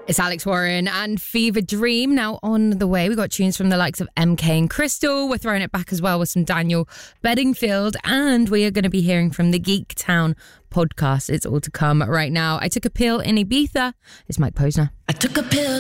It's Alex Warren and Fever Dream now on the way. We got tunes from the likes of MK and Crystal. We're throwing it back as well with some Daniel Bedingfield, and we are going to be hearing from the Geek Town podcast. It's all to come right now. I took a pill in Ibiza. It's Mike Posner. I took a pill